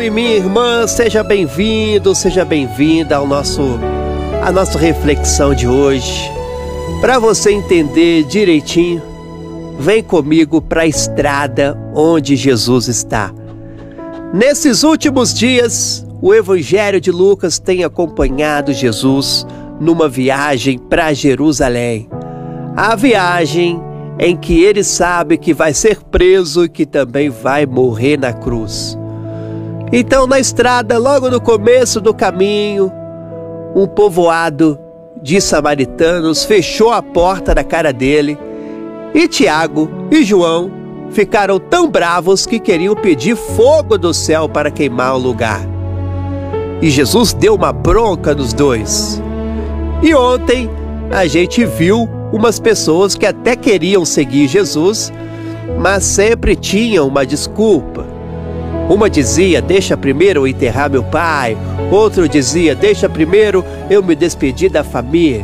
E minha irmã, seja bem-vindo, seja bem-vinda à nossa reflexão de hoje. Para você entender direitinho, vem comigo para a estrada onde Jesus está. Nesses últimos dias, o Evangelho de Lucas tem acompanhado Jesus numa viagem para Jerusalém. A viagem em que ele sabe que vai ser preso e que também vai morrer na cruz. Então, na estrada, logo no começo do caminho, um povoado de samaritanos fechou a porta na cara dele e Tiago e João ficaram tão bravos que queriam pedir fogo do céu para queimar o lugar. E Jesus deu uma bronca nos dois. E ontem a gente viu umas pessoas que até queriam seguir Jesus, mas sempre tinham uma desculpa. Uma dizia, deixa primeiro eu enterrar meu pai. Outro dizia, deixa primeiro eu me despedir da família.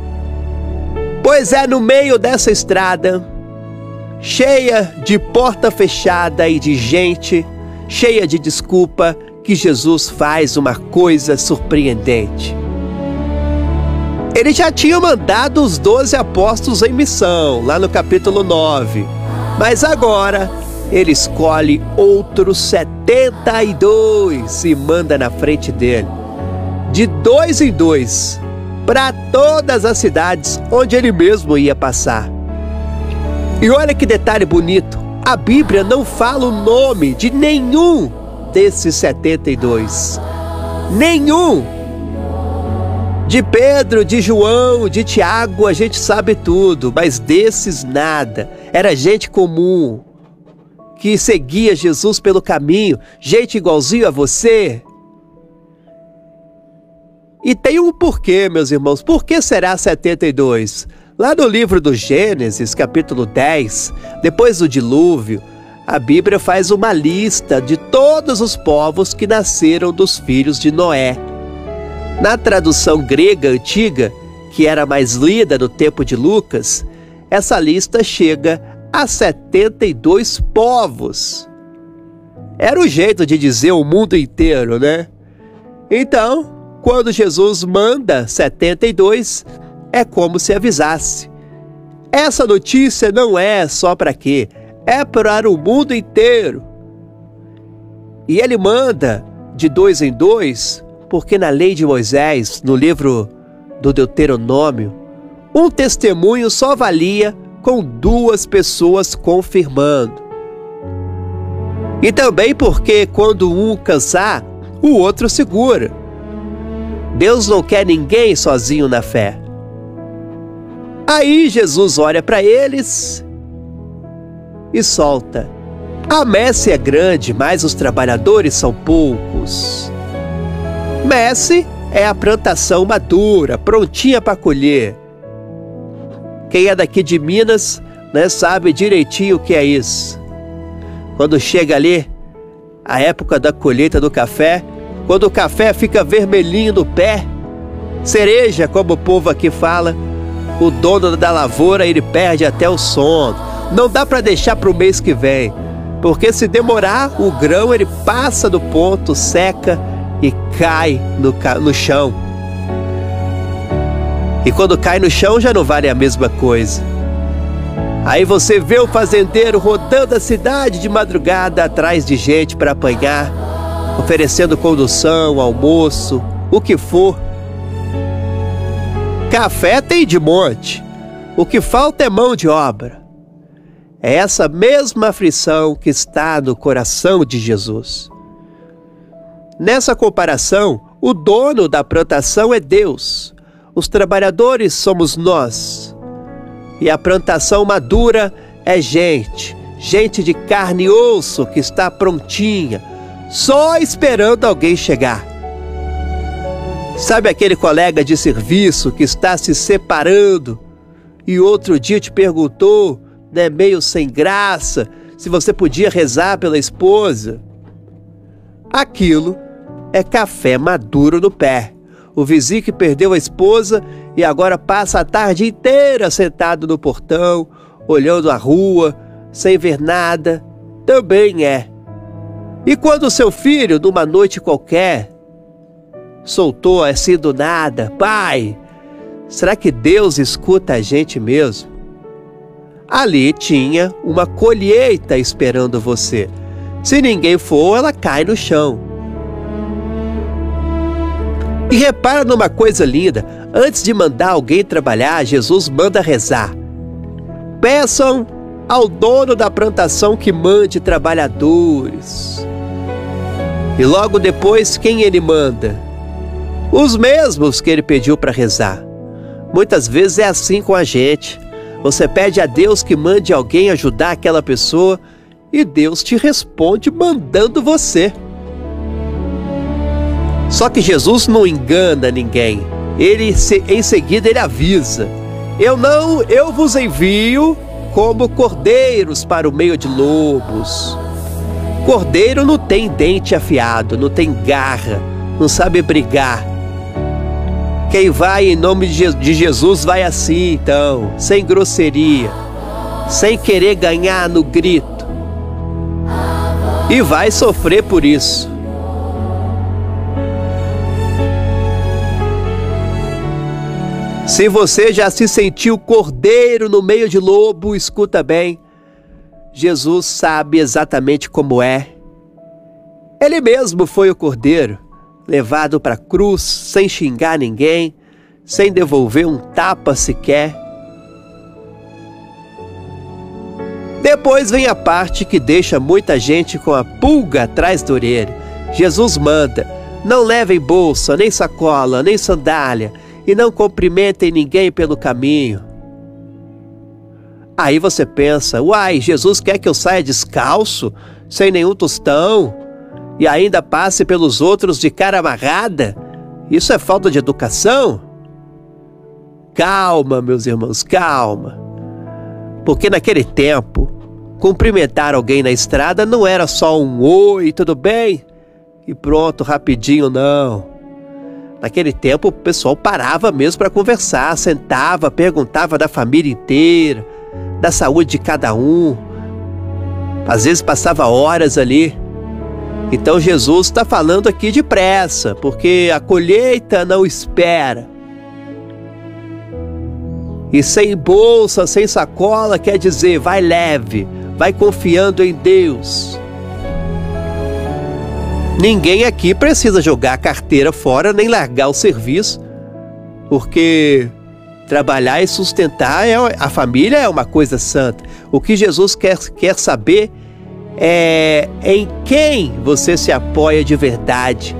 Pois é, no meio dessa estrada, cheia de porta fechada e de gente, cheia de desculpa, que Jesus faz uma coisa surpreendente. Ele já tinha mandado os 12 apóstolos em missão, lá no capítulo 9. Mas agora ele escolhe outros 72 e manda na frente dele, de 2 em 2, para todas as cidades onde ele mesmo ia passar. E olha que detalhe bonito, a Bíblia não fala o nome de nenhum desses 72. Nenhum! De Pedro, de João, de Tiago, a gente sabe tudo, mas desses nada. Era gente comum, que seguia Jesus pelo caminho, gente igualzinho a você. E tem um porquê, meus irmãos. Por que será 72? Lá no livro do Gênesis, capítulo 10, depois do dilúvio, a Bíblia faz uma lista de todos os povos que nasceram dos filhos de Noé. Na tradução grega antiga, que era mais lida no tempo de Lucas, essa lista chega a 72 povos. Era o jeito de dizer o mundo inteiro, né? Então, quando Jesus manda 72, é como se avisasse. Essa notícia não é só para quê? É para o mundo inteiro. E ele manda de 2 em 2, porque na lei de Moisés, no livro do Deuteronômio, um testemunho só valia com 2 pessoas confirmando. E também porque quando um cansar, o outro segura. Deus não quer ninguém sozinho na fé. Aí Jesus olha para eles e solta. A messe é grande, mas os trabalhadores são poucos. Messe é a plantação madura, prontinha para colher. Quem é daqui de Minas, né, sabe direitinho o que é isso. Quando chega ali a época da colheita do café, quando o café fica vermelhinho no pé, cereja, como o povo aqui fala, o dono da lavoura ele perde até o sono. Não dá para deixar para o mês que vem, porque se demorar, o grão ele passa do ponto, seca e cai no chão. E quando cai no chão já não vale a mesma coisa. Aí você vê o fazendeiro rodando a cidade de madrugada atrás de gente para apanhar, oferecendo condução, almoço, o que for. Café tem de monte, o que falta é mão de obra. É essa mesma aflição que está no coração de Jesus. Nessa comparação, o dono da plantação é Deus. Os trabalhadores somos nós. E a plantação madura é gente de carne e osso que está prontinha, só esperando alguém chegar. Sabe aquele colega de serviço que está se separando e outro dia te perguntou, né, meio sem graça, se você podia rezar pela esposa? Aquilo é café maduro no pé. O vizinho que perdeu a esposa e agora passa a tarde inteira sentado no portão, olhando a rua, sem ver nada, também é. E quando o seu filho, numa noite qualquer, soltou assim do nada: pai, será que Deus escuta a gente mesmo? Ali tinha uma colheita esperando você. Se ninguém for, ela cai no chão. E repara numa coisa linda: antes de mandar alguém trabalhar, Jesus manda rezar. Peçam ao dono da plantação que mande trabalhadores. E logo depois, quem ele manda? Os mesmos que ele pediu para rezar. Muitas vezes é assim com a gente. Você pede a Deus que mande alguém ajudar aquela pessoa e Deus te responde mandando você. Só que Jesus não engana ninguém. Em seguida ele avisa: eu vos envio como cordeiros para o meio de lobos. Cordeiro não tem dente afiado, não tem garra, não sabe brigar. Quem vai em nome de Jesus vai assim, então, sem grosseria, sem querer ganhar no grito. E vai sofrer por isso. Se você já se sentiu cordeiro no meio de lobo, escuta bem. Jesus sabe exatamente como é. Ele mesmo foi o cordeiro, levado para a cruz, sem xingar ninguém, sem devolver um tapa sequer. Depois vem a parte que deixa muita gente com a pulga atrás da orelha. Jesus manda: não levem bolsa, nem sacola, nem sandália, e não cumprimentem ninguém pelo caminho. Aí você pensa: uai, Jesus quer que eu saia descalço, sem nenhum tostão, e ainda passe pelos outros de cara amarrada? Isso é falta de educação? Calma, meus irmãos, calma. Porque naquele tempo, cumprimentar alguém na estrada não era só um oi, tudo bem? E pronto, rapidinho, não. Naquele tempo o pessoal parava mesmo para conversar, sentava, perguntava da família inteira, da saúde de cada um. Às vezes passava horas ali. Então Jesus está falando aqui depressa, porque a colheita não espera. E sem bolsa, sem sacola, quer dizer, vai leve, vai confiando em Deus. Ninguém aqui precisa jogar a carteira fora nem largar o serviço, porque trabalhar e sustentar a família é uma coisa santa. O que Jesus quer saber é em quem você se apoia de verdade.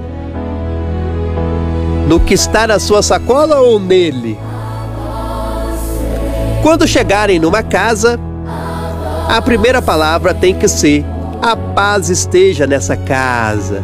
No que está na sua sacola ou nele? Quando chegarem numa casa, a primeira palavra tem que ser: a paz esteja nessa casa.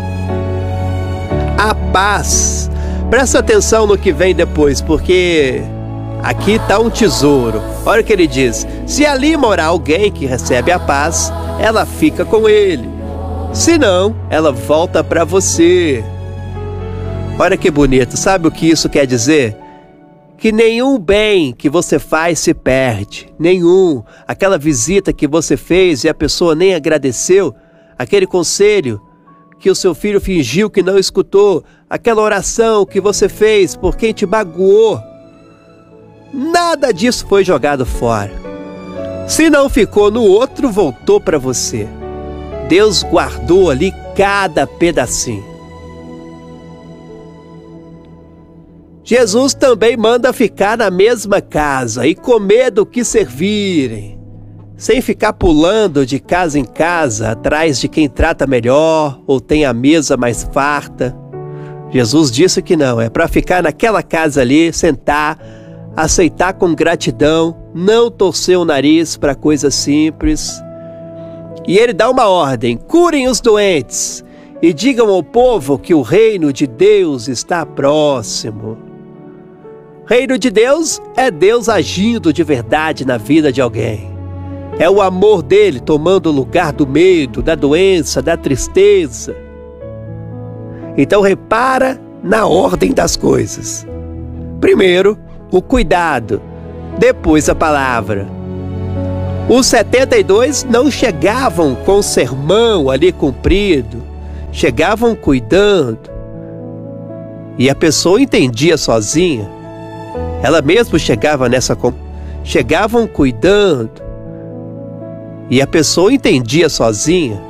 A paz. Presta atenção no que vem depois, porque aqui está um tesouro. Olha o que ele diz: se ali morar alguém que recebe a paz, ela fica com ele. Se não, ela volta para você. Olha que bonito. Sabe o que isso quer dizer? Que nenhum bem que você faz se perde. Nenhum. Aquela visita que você fez e a pessoa nem agradeceu, aquele conselho que o seu filho fingiu que não escutou, aquela oração que você fez por quem te magoou, nada disso foi jogado fora. Se não ficou no outro, voltou para você. Deus guardou ali cada pedacinho. Jesus também manda ficar na mesma casa e comer do que servirem, sem ficar pulando de casa em casa atrás de quem trata melhor ou tem a mesa mais farta. Jesus disse que não, é para ficar naquela casa ali, sentar, aceitar com gratidão, não torcer o nariz para coisas simples. E ele dá uma ordem: curem os doentes e digam ao povo que o reino de Deus está próximo. Reino de Deus é Deus agindo de verdade na vida de alguém. É o amor dele tomando o lugar do medo, da doença, da tristeza. Então repara na ordem das coisas. Primeiro, o cuidado. Depois a palavra. Os 72 não chegavam com o sermão ali cumprido, chegavam cuidando. E a pessoa entendia sozinha. Ela mesma chegava chegavam cuidando. E a pessoa entendia sozinha.